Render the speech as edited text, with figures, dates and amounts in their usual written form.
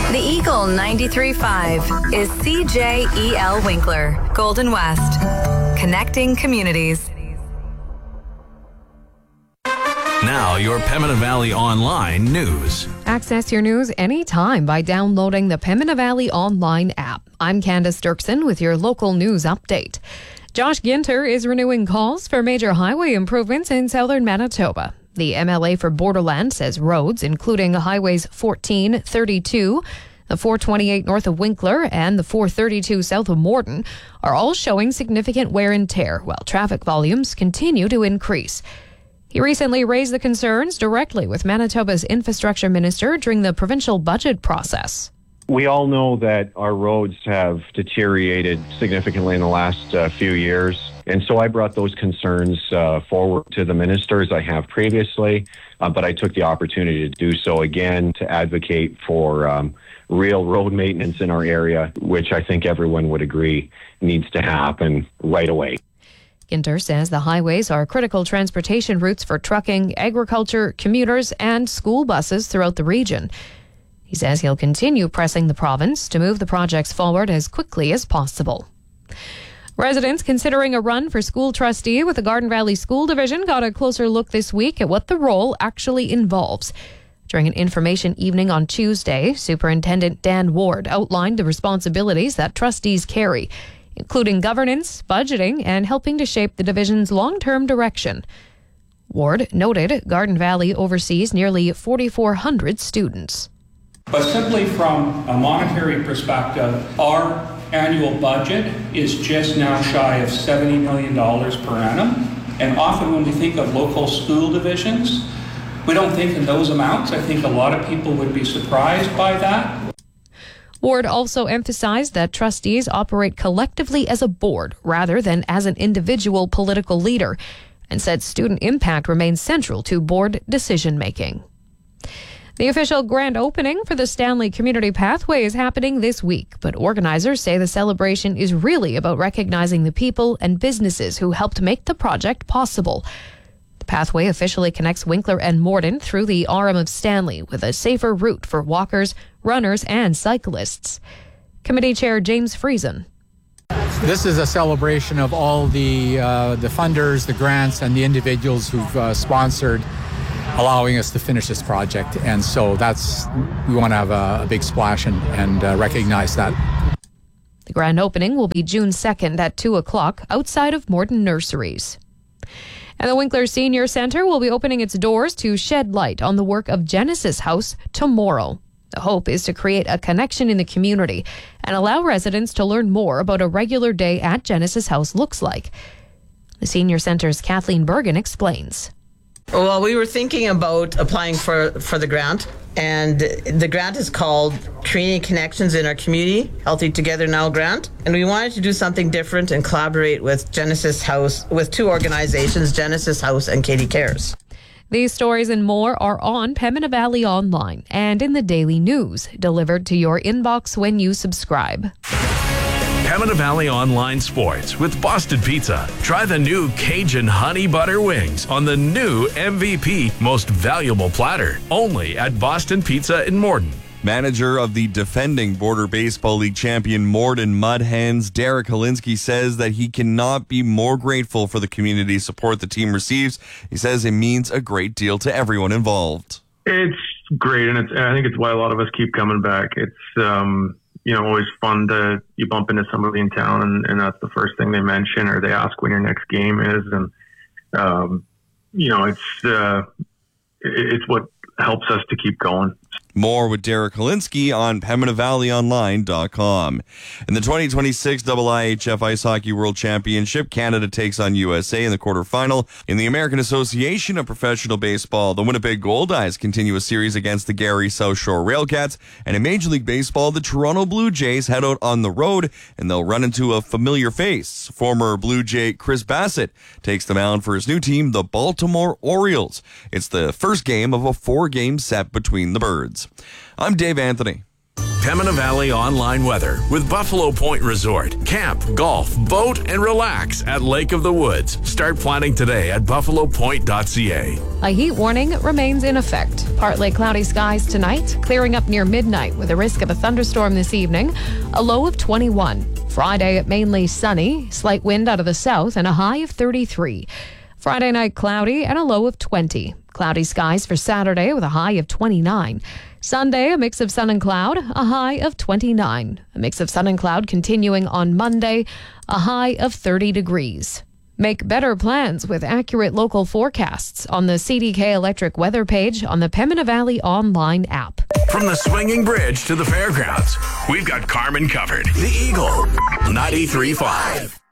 The Eagle 93.5 is CJEL Winkler, Golden West, connecting communities. Now, your Pembina Valley Online news. Access your news anytime by downloading the Pembina Valley Online app. I'm Candace Dirksen with your local news update. Josh Ginter is renewing calls for major highway improvements in southern Manitoba. The MLA for Borderland says roads, including highways 14, 32, the 428 north of Winkler and the 432 south of Morden, are all showing significant wear and tear, while traffic volumes continue to increase. He recently raised the concerns directly with Manitoba's infrastructure minister during the provincial budget process. We all know that our roads have deteriorated significantly in the last few years. And so I brought those concerns forward to the minister as I have previously, but I took the opportunity to do so again to advocate for real road maintenance in our area, which I think everyone would agree needs to happen right away. Ginter says the highways are critical transportation routes for trucking, agriculture, commuters, and school buses throughout the region. He says he'll continue pressing the province to move the projects forward as quickly as possible. Residents considering a run for school trustee with the Garden Valley School Division got a closer look this week at what the role actually involves. During an information evening on Tuesday, Superintendent Dan Ward outlined the responsibilities that trustees carry, including governance, budgeting, and helping to shape the division's long-term direction. Ward noted Garden Valley oversees nearly 4,400 students. But simply from a monetary perspective, our annual budget is just now shy of $70 million per annum. And often when we think of local school divisions, we don't think in those amounts. I think a lot of people would be surprised by that. Ward also emphasized that trustees operate collectively as a board rather than as an individual political leader, and said student impact remains central to board decision-making. The official grand opening for the Stanley Community Pathway is happening this week, but organizers say the celebration is really about recognizing the people and businesses who helped make the project possible. The pathway officially connects Winkler and Morden through the arm of Stanley with a safer route for walkers, runners, and cyclists. Committee Chair James Friesen. This is a celebration of all the funders, the grants, and the individuals who've sponsored allowing us to finish this project. And so we want to have a big splash and recognize that. The grand opening will be June 2nd at 2 o'clock outside of Morden Nurseries. And the Winkler Senior Centre will be opening its doors to shed light on the work of Genesis House tomorrow. The hope is to create a connection in the community and allow residents to learn more about a regular day at Genesis House looks like. The Senior Centre's Kathleen Bergen explains. Well, we were thinking about applying for the grant, and the grant is called Creating Connections in Our Community, Healthy Together Now grant. And we wanted to do something different and collaborate with Genesis House, with two organizations, Genesis House and Katie Cares. These stories and more are on Pembina Valley Online and in the Daily News, delivered to your inbox when you subscribe. Pembina Valley Online Sports with Boston Pizza. Try the new Cajun Honey Butter Wings on the new MVP Most Valuable Platter. Only at Boston Pizza in Morden. Manager of the defending Border Baseball League champion Morden Mud Hens, Derek Holinsky, says that he cannot be more grateful for the community support the team receives. He says it means a great deal to everyone involved. It's great, and I think it's why a lot of us keep coming back. It's always fun to you bump into somebody in town, and that's the first thing they mention or they ask when your next game is, and it's what helps us to keep going. More with Derek Holinsky on PembinaValleyOnline.com. In the 2026 IIHF Ice Hockey World Championship, Canada takes on USA in the quarterfinal. In the American Association of Professional Baseball, the Winnipeg Goldeyes continue a series against the Gary South Shore Railcats. And in Major League Baseball, the Toronto Blue Jays head out on the road, and they'll run into a familiar face. Former Blue Jay Chris Bassett takes the mound for his new team, the Baltimore Orioles. It's the first game of a 4-game set between the Birds. I'm Dave Anthony. Pembina Valley online weather with Buffalo Point Resort. Camp, golf, boat, and relax at Lake of the Woods. Start planning today at buffalopoint.ca. A heat warning remains in effect. Partly cloudy skies tonight, clearing up near midnight with a risk of a thunderstorm this evening. A low of 21. Friday, mainly sunny, slight wind out of the south, and a high of 33. Friday night, cloudy and a low of 20. Cloudy skies for Saturday with a high of 29. Sunday, a mix of sun and cloud, a high of 29. A mix of sun and cloud continuing on Monday, a high of 30 degrees. Make better plans with accurate local forecasts on the CDK Electric weather page on the Pembina Valley online app. From the swinging bridge to the fairgrounds, we've got Carmen covered. The Eagle, 93.5.